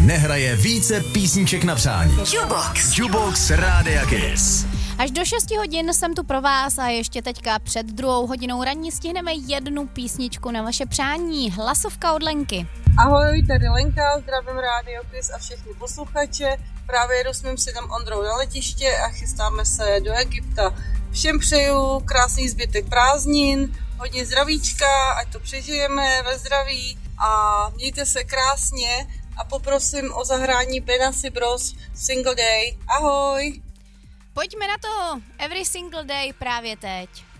nehraje více písniček na přání. Jukebox Rádia Kiss. Až do 6 hodin jsem tu pro vás a ještě teďka před 2 hodinou ranní stihneme jednu písničku na vaše přání. Hlasovka od Lenky. Ahoj, tady Lenka, zdravím Rádio Kiss a všechny posluchače. Právě jedu s mým synem Ondrou na letiště a chystáme se do Egypta. Všem přeju krásný zbytek prázdnin, hodně zdravíčka, ať to přežijeme ve zdraví a mějte se krásně a poprosím o zahrání Benassi Bros Single Day. Ahoj! Pojďme na to, Every Single Day právě teď.